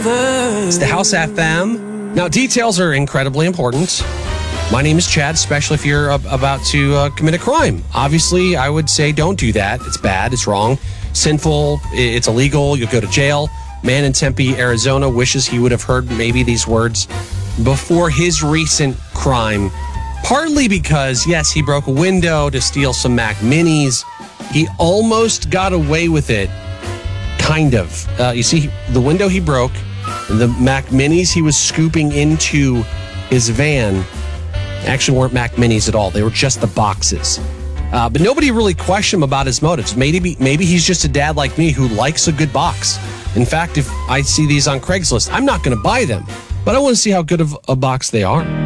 It's the House FM. Now, details are incredibly important. My name is Chad, especially if you're about to commit a crime. Obviously, I would say don't do that. It's bad. It's wrong. Sinful. It's illegal. You'll go to jail. Man in Tempe, Arizona wishes he would have heard maybe these words before his recent crime. Partly because, yes, he broke a window to steal some Mac Minis. He almost got away with it. Kind of. You see, the window he broke, the Mac Minis he was scooping into his van actually weren't Mac Minis at all. They were just the boxes. But nobody really questioned him about his motives. Maybe he's just a dad like me who likes a good box. In fact, if I see these on Craigslist, I'm not going to buy them. But I want to see how good of a box they are.